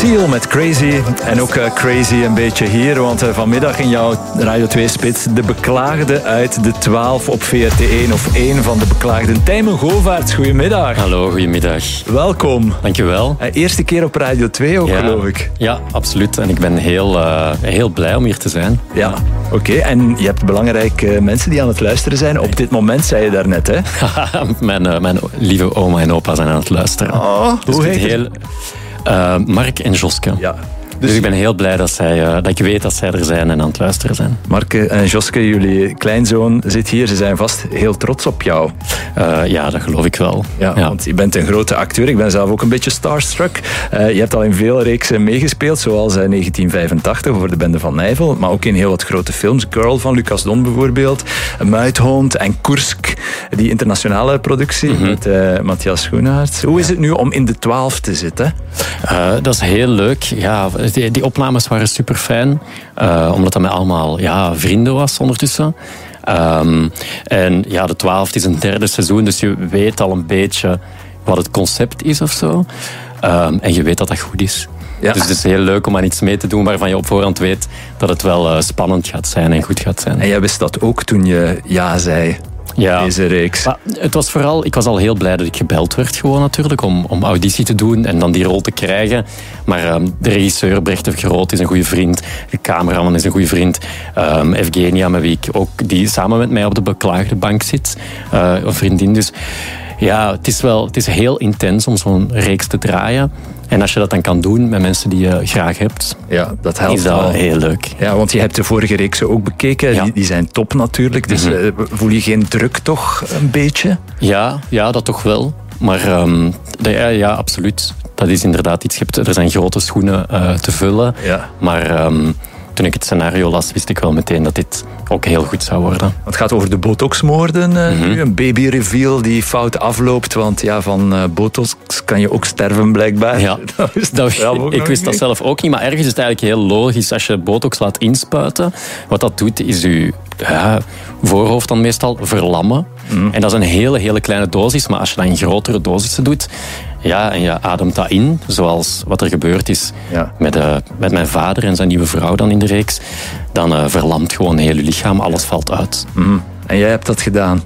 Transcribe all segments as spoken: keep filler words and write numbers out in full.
Seal met Crazy. En ook uh, Crazy een beetje hier, want uh, vanmiddag in jouw Radio twee Spits de beklaagde uit de twaalf op V R T één, of één van de beklaagden. Tijmen Govaerts, goedemiddag. Hallo, goedemiddag. Welkom. Dankjewel. Uh, eerste keer op Radio twee ook, ja, geloof ik. Ja, absoluut. En ik ben heel, uh, heel blij om hier te zijn. Ja, oké. Okay. En je hebt belangrijke mensen die aan het luisteren zijn. Op dit moment, zei je daarnet, hè? mijn, uh, mijn lieve oma en opa zijn aan het luisteren. Oh, dus hoe heet heel, uh, Mark en Joske. Ja. Dus, dus ik ben heel blij dat, zij, uh, dat ik weet dat zij er zijn en aan het luisteren zijn. Mark en Joske, jullie kleinzoon zit hier. Ze zijn vast heel trots op jou. Uh, ja, dat geloof ik wel. Ja, ja, want je bent een grote acteur. Ik ben zelf ook een beetje starstruck. Uh, je hebt al in veel reeksen meegespeeld, zoals uh, negentien vijfentachtig voor de Bende van Nijvel, maar ook in heel wat grote films. Girl van Lucas Don bijvoorbeeld, Muithond en Kursk, die internationale productie mm-hmm. met uh, Matthias Schoenaerts. Hoe is het nu om in de twaalf te zitten? Uh, dat is heel leuk. Ja, die, die opnames waren super fijn, uh, omdat dat met allemaal ja, vrienden was ondertussen. Um, en ja, de twaalf is een derde seizoen, dus je weet al een beetje wat het concept is of zo. Um, en je weet dat dat goed is. Ja. Dus het is heel leuk om aan iets mee te doen waarvan je op voorhand weet dat het wel uh, spannend gaat zijn en goed gaat zijn. En jij wist dat ook toen je ja zei? Ja, deze reeks. Maar het was vooral, ik was al heel blij dat ik gebeld werd gewoon natuurlijk om, om auditie te doen en dan die rol te krijgen. Maar um, de regisseur Brecht de Groot is een goede vriend, de cameraman is een goede vriend, um, Evgenia, met wie ik ook die samen met mij op de beklaagde bank zit, uh, een vriendin. Dus ja, het is wel, het is heel intens om zo'n reeks te draaien. En als je dat dan kan doen met mensen die je graag hebt, ja, dat helpt is dat wel. Heel leuk. Ja, want je hebt de vorige reeksen ook bekeken. Ja. Die, die zijn top natuurlijk. Dus mm-hmm. uh, voel je geen druk toch een beetje? Ja, ja dat toch wel. Maar um, dat, ja, ja, absoluut. Dat is inderdaad iets. Er zijn grote schoenen uh, te vullen. Ja. Maar um, toen ik het scenario las, wist ik wel meteen dat dit ook heel goed zou worden. Het gaat over de botoxmoorden uh, mm-hmm. nu. Een baby-reveal die fout afloopt. Want ja, van uh, botox kan je ook sterven blijkbaar. Ja. dat wist dat, zelf ook ik wist niet. dat zelf ook niet. Maar ergens is het eigenlijk heel logisch als je botox laat inspuiten. Wat dat doet, is je ja, voorhoofd dan meestal verlammen. Mm. En dat is een hele, hele kleine dosis. Maar als je dat in grotere dosissen doet, ja, en je ademt dat in, zoals wat er gebeurd is ja. met, uh, met mijn vader en zijn nieuwe vrouw dan in de reeks, dan uh, verlamt gewoon heel je lichaam, alles valt uit. Mm. En jij hebt dat gedaan?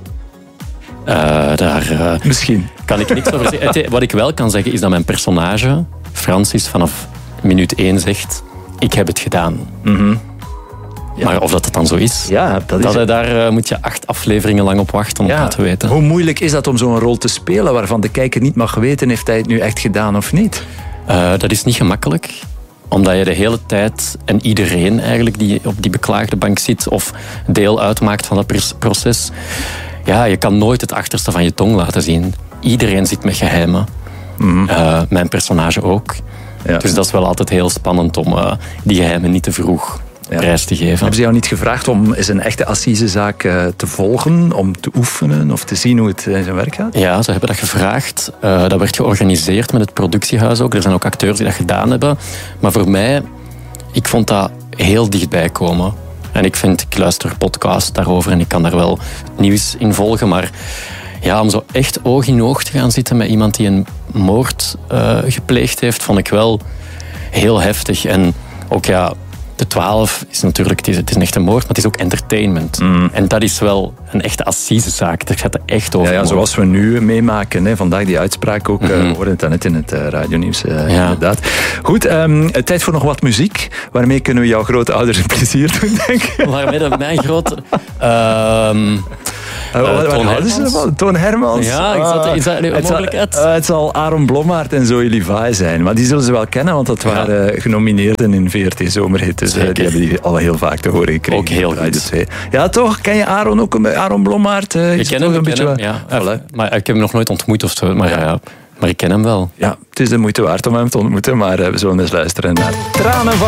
Uh, daar uh, Misschien. Kan ik niks over zeggen. Wat ik wel kan zeggen is dat mijn personage, Francis, vanaf minuut één zegt, ik heb het gedaan. Mm-hmm. Ja. Maar of dat het dan zo is, ja, dat is dat, daar uh, moet je acht afleveringen lang op wachten om ja. dat te weten. Hoe moeilijk is dat om zo'n rol te spelen waarvan de kijker niet mag weten heeft hij het nu echt gedaan of niet? Uh, dat is niet gemakkelijk. Omdat je de hele tijd, en iedereen eigenlijk die op die beklaagde bank zit of deel uitmaakt van dat proces, ja, je kan nooit het achterste van je tong laten zien. Iedereen zit met geheimen. Mm-hmm. Uh, mijn personage ook. Ja. Dus dat is wel altijd heel spannend om uh, die geheimen niet te vroeg ja. prijs te geven. Hebben ze jou niet gevraagd om eens een echte assisezaak uh, te volgen, om te oefenen of te zien hoe het in zijn werk gaat? Ja, ze hebben dat gevraagd. Uh, dat werd georganiseerd met het productiehuis ook. Er zijn ook acteurs die dat gedaan hebben. Maar voor mij, ik vond dat heel dichtbij komen. En ik vind, ik luister podcast daarover en ik kan daar wel nieuws in volgen. Maar ja, om zo echt oog in oog te gaan zitten met iemand die een moord uh, gepleegd heeft, vond ik wel heel heftig. En ook ja, de twaalf is natuurlijk, het is, het is een echte moord, maar het is ook entertainment. Mm. En dat is wel een echte assisezaak. Daar gaat het echt over. Ja, ja, zoals we nu meemaken. Hè. Vandaag die uitspraak ook. Mm-hmm. uh, we hoorden het net in het uh, radionieuws. Uh, ja. Inderdaad. Goed, um, tijd voor nog wat muziek. Waarmee kunnen we jouw grote ouders een plezier doen, denk ik? Waarmee dat mijn grote... Um, Uh, uh, Toon Hermans. Toon Hermans. Ja, is dat, is dat een mogelijkheid? Uh, het zal Aaron Blommaert en Zoe Levi zijn. Maar die zullen ze wel kennen, want dat waren ja. genomineerden in V R T Zomerhit. Dus uh, die hebben die al heel vaak te horen gekregen. Ook heel goed. Ja, toch? Ken je Aaron ook? Aaron Blommaert? Uh, ik ken hem, een beetje hem, ja. Voilà. Maar ik heb hem nog nooit ontmoet of zo. Maar, ja. Ja, maar ik ken hem wel. Ja, het is de moeite waard om hem te ontmoeten. Maar uh, we zullen eens luisteren naar Tranen van